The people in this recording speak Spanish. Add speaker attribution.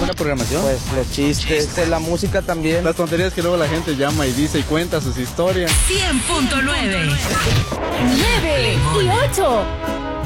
Speaker 1: buena programación.
Speaker 2: Pues los chistes, pues la música también.
Speaker 3: Las tonterías que luego la gente llama y dice y cuenta sus historias.
Speaker 4: 100.9.
Speaker 5: 9 y 8.